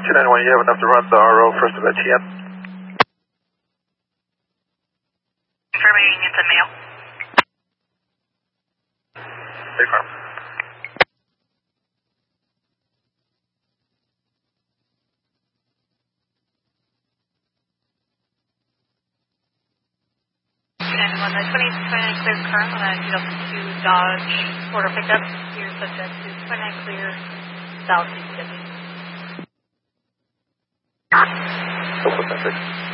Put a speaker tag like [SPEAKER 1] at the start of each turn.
[SPEAKER 1] 291, you have enough to run the RO first of TN?
[SPEAKER 2] Confirming it's a male.
[SPEAKER 1] Big farm.
[SPEAKER 2] And when the 2029 clear current on a 2002 Dodge Porter pickup, you're subject to 29 clear south DPW.
[SPEAKER 1] So, what's that?